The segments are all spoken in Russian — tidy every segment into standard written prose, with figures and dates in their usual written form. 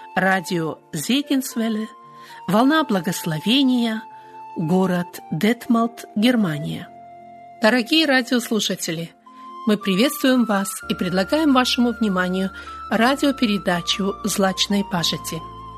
радио Зегенсвелле, «Волна благословения», город Детмалт, Германия. Дорогие радиослушатели, мы приветствуем вас и предлагаем вашему вниманию радиопередачу «Злачной пажити».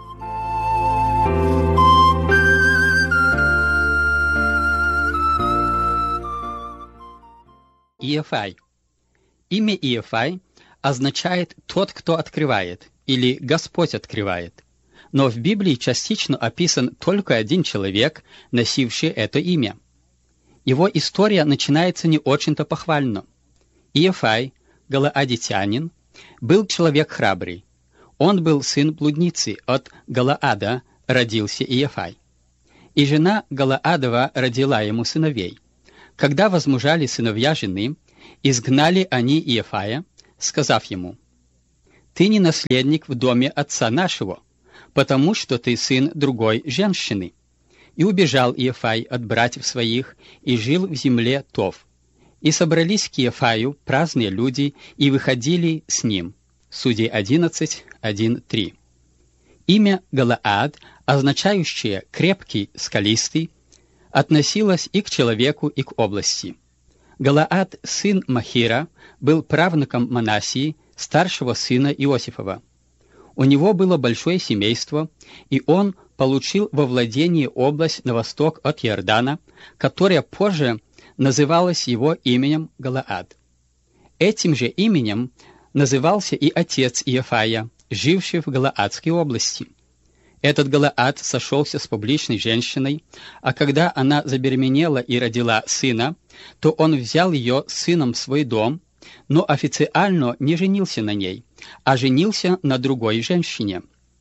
Иофай. Имя Иофай означает «тот, кто открывает» или «Господь открывает». Но в Библии частично описан только один человек, носивший это имя. Его история начинается не очень-то похвально. Иофай, галаадитянин, был человек храбрый. Он был сын блудницы, от Галаада родился Иофай. И жена Галаадова родила ему сыновей. Когда возмужали сыновья жены, изгнали они Иофая, сказав ему: «Ты не наследник в доме отца нашего, потому что ты сын другой женщины». И убежал Иофай от братьев своих и жил в земле Тов. И собрались к Иофаю праздные люди и выходили с ним. Судей 11:1-3. Имя Галаад, означающее «крепкий, скалистый», относилось и к человеку, и к области. Галаад, сын Махира, был правнуком Манассии, старшего сына Иосифова. У него было большое семейство, и он получил во владение область на восток от Иордана, которая позже называлась его именем Галаад. Этим же именем назывался и отец Иофая, живший в Галаадской области. Этот Галаад сошелся с публичной женщиной, а когда она забеременела и родила сына, то он взял ее сыном в свой дом, но официально не женился на ней, а женился на другой женщине.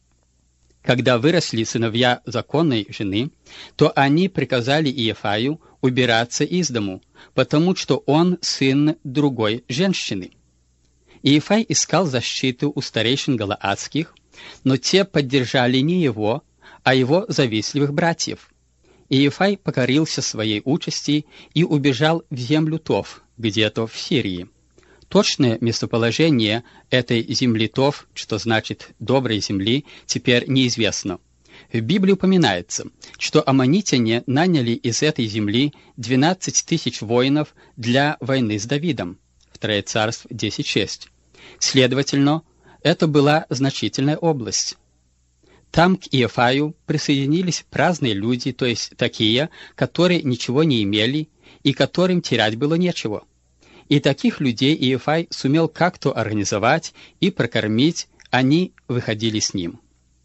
Когда выросли сыновья законной жены, то они приказали Иофаю убираться из дому, потому что он сын другой женщины. Иофай искал защиту у старейшин галаадских, но те поддержали не его, а его завистливых братьев. Иофай покорился своей участи и убежал в землю Тов, где-то в Сирии. Точное местоположение этой земли Тов, что значит «доброй земли», теперь неизвестно. В Библии упоминается, что аммонитяне наняли из этой земли 12 тысяч воинов для войны с Давидом. 2 Царств 10:6. Следовательно, это была значительная область. Там к Иофаю присоединились праздные люди, то есть такие, которые ничего не имели и которым терять было нечего. И таких людей Иофай сумел как-то организовать и прокормить, они выходили с ним.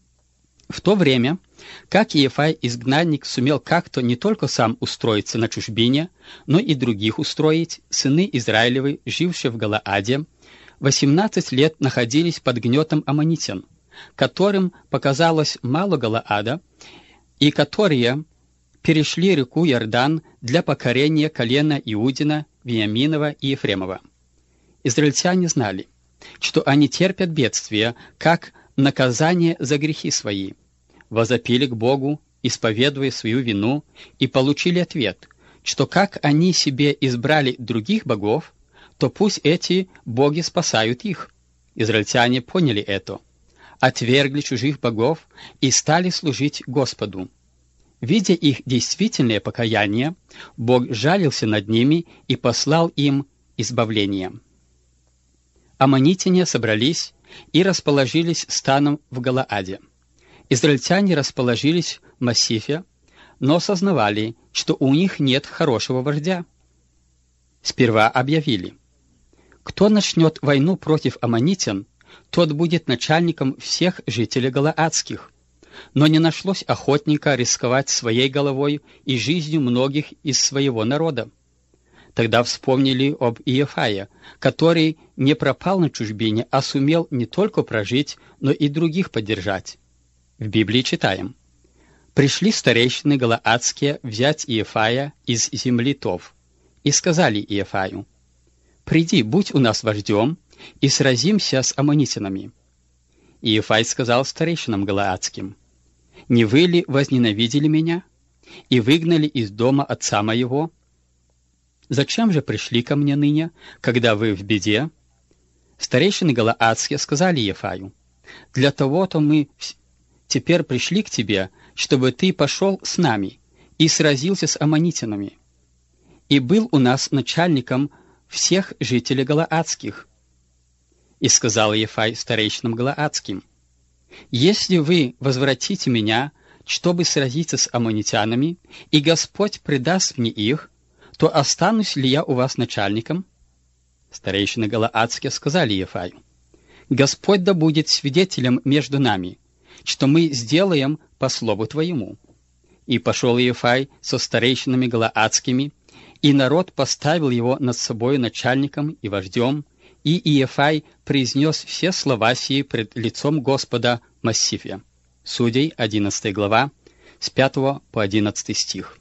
В то время, как Иофай, изгнанник, сумел как-то не только сам устроиться на чужбине, но и других устроить, сыны Израилевы, жившие в Галааде, 18 лет находились под гнетом аммонитян, которым показалось мало Галаада, и которые перешли реку Иордан для покорения колена Иудина, Вениаминова и Ефремова. Израильтяне знали, что они терпят бедствия, как наказание за грехи свои, возопили к Богу, исповедуя свою вину, и получили ответ, что как они себе избрали других богов, то пусть эти боги спасают их. Израильтяне поняли это, отвергли чужих богов и стали служить Господу. Видя их действительное покаяние, Бог жалился над ними и послал им избавление. Аммонитяне собрались и расположились станом в Галааде. Израильтяне расположились в массифе, но сознавали, что у них нет хорошего вождя. Сперва объявили: кто начнет войну против аммонитян, тот будет начальником всех жителей галаадских. Но не нашлось охотника рисковать своей головой и жизнью многих из своего народа. Тогда вспомнили об Иофае, который не пропал на чужбине, а сумел не только прожить, но и других поддержать. В Библии читаем: «Пришли старейшины галаадские взять Иофая из земли Тов, и сказали Иофаю: приди, будь у нас вождем, и сразимся с аммонитянами». Иофай сказал старейшинам галаадским: «Не вы ли возненавидели меня и выгнали из дома отца моего? Зачем же пришли ко мне ныне, когда вы в беде?» Старейшины галаадские сказали Иофаю: Для того-то мы теперь пришли к тебе, чтобы ты пошел с нами и сразился с аммонитянами, и был у нас начальником всех жителей галаадских. И сказал Иефай старейшинам галаадским: если вы возвратите меня, чтобы сразиться с аммонитянами, и Господь предаст мне их, то останусь ли я у вас начальником? Старейшины галаадские сказали Иефаю: Господь да будет свидетелем между нами, что мы сделаем по слову твоему. И пошел Иефай со старейшинами галаадскими, и народ поставил его над собой начальником и вождем, и Иефай произнес все слова сии пред лицом Господа Массифия. Судей, 11 глава, с 5 по 11 стих.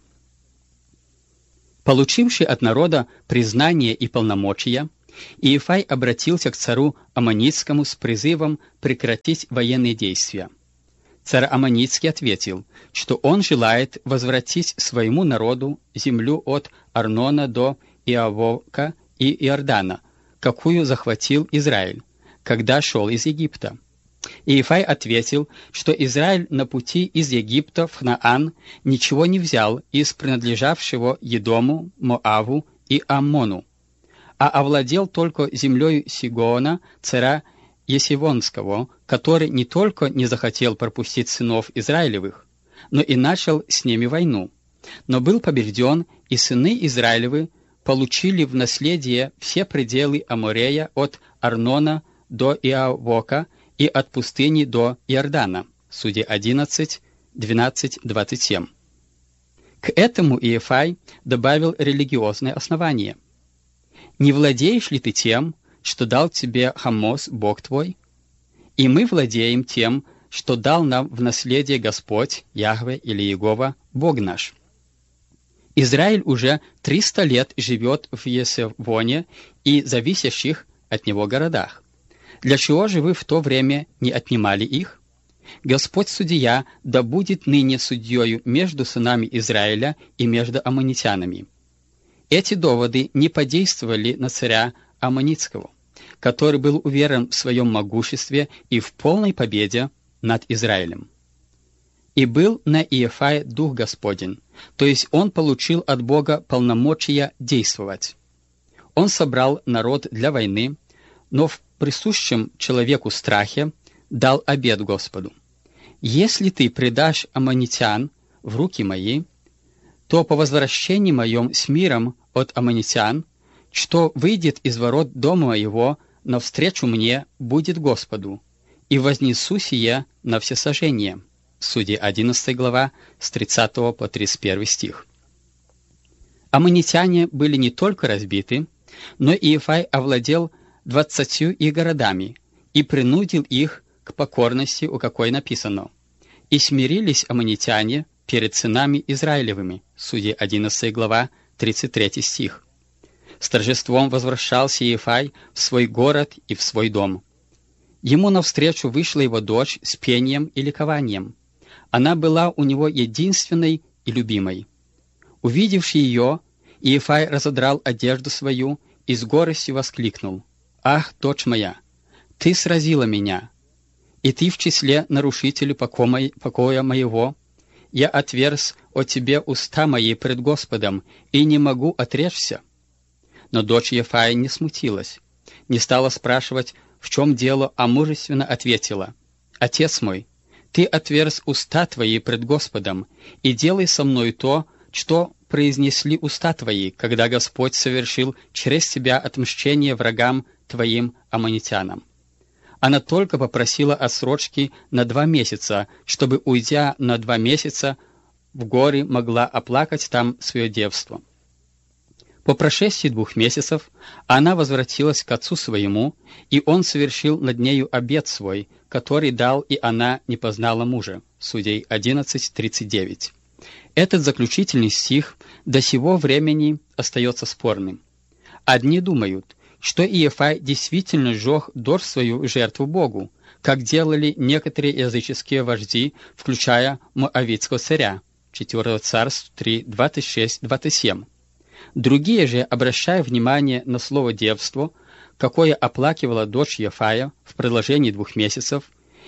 Получивший от народа признание и полномочия, Иефай обратился к царю Аммонитскому с призывом прекратить военные действия. Царь Аммонитский ответил, что он желает возвратить своему народу землю от Арнона до Иавока и Иордана, какую захватил Израиль, когда шел из Египта. Иефай ответил, что Израиль на пути из Египта в Ханаан ничего не взял из принадлежавшего Едому, Моаву и Аммону, а овладел только землей Сигоона, царя Есивонского, который не только не захотел пропустить сынов Израилевых, но и начал с ними войну, но был побежден, и сыны Израилевы получили в наследие все пределы Аморея от Арнона до Иавока и от пустыни до Иордана. Судей 11, 12, 27. К этому Иефай добавил религиозное основание. «Не владеешь ли ты тем, что дал тебе Хамос, Бог твой? И мы владеем тем, что дал нам в наследие Господь, Яхве или Иегова, Бог наш». Израиль уже 300 лет живет в Есевоне и зависящих от него городах. Для чего же вы в то время не отнимали их? Господь судья да будет ныне судьёю между сынами Израиля и между аммонитянами. Эти доводы не подействовали на царя Аммонитского, который был уверен в своем могуществе и в полной победе над Израилем. «И был на Иефае Дух Господень», то есть он получил от Бога полномочия действовать. Он собрал народ для войны, но в присущем человеку страхе дал обет Господу: «Если ты предашь аммонитян в руки мои, то по возвращении моем с миром от аммонитян, что выйдет из ворот дома моего навстречу мне, будет Господу, и вознесу сие на всесожжение». Судей 11 глава, с 30 по 31 стих. Аммонитяне были не только разбиты, но Иефай овладел 20 их городами и принудил их к покорности, у какой написано: «И смирились аммонитяне перед сынами Израилевыми». Судей 11 глава, 33 стих. С торжеством возвращался Иефай в свой город и в свой дом. Ему навстречу вышла его дочь с пением и ликованием. Она была у него единственной и любимой. Увидевший ее, Иефай разодрал одежду свою и с горестью воскликнул: «Ах, дочь моя, ты сразила меня, и ты в числе нарушителей покоя моего. Я отверз от тебе уста мои пред Господом, и не могу отречься». Но дочь Иефая не смутилась, не стала спрашивать, в чем дело, а мужественно ответила: «Отец мой, ты отверз уста твои пред Господом, и делай со мной то, что произнесли уста твои, когда Господь совершил через тебя отмщение врагам твоим аммонитянам». Она только попросила отсрочки на 2 месяца, чтобы, уйдя на 2 месяца, в горы могла оплакать там свое девство. По прошествии 2 месяцев она возвратилась к отцу своему, и он совершил над нею обет свой, который дал, и она не познала мужа. Судей 11:39. Этот заключительный стих до сего времени остается спорным. Одни думают, что Иефай действительно сжег дочь свою жертву Богу, как делали некоторые языческие вожди, включая Моавитского царя. 4 Царств 3:26-27. Другие же, обращая внимание на слово «девство», какое оплакивала дочь Иефая в продолжении 2 месяцев,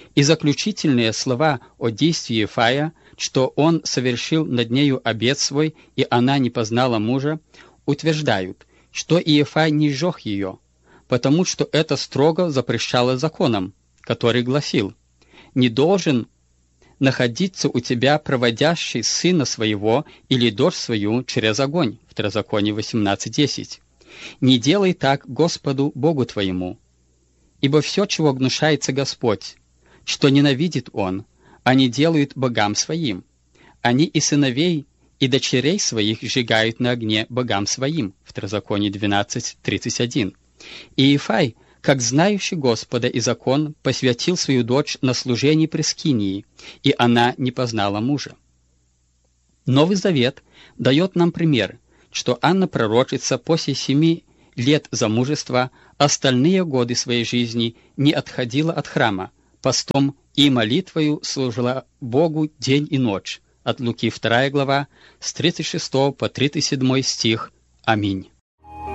И заключительные слова о действии Иефая, что он совершил над нею обет свой, и она не познала мужа, утверждают, что Иефай не сжег ее, потому что это строго запрещало законом, который гласил: «Не должен находиться у тебя проводящий сына своего или дочь свою через огонь». Второзаконие 18:10. «Не делай так Господу Богу твоему, ибо все, чего гнушается Господь, что ненавидит Он, они делают богам своим. Они и сыновей, и дочерей своих сжигают на огне богам своим». Второзаконие 12:31. И Иефай, как знающий Господа и закон, посвятил свою дочь на служение при скинии, и она не познала мужа. Новый Завет дает нам пример, что Анна пророчица после 7 лет замужества остальные годы своей жизни не отходила от храма, постом и молитвою служила Богу день и ночь. От Луки 2 глава, с 36 по 37 стих. Аминь.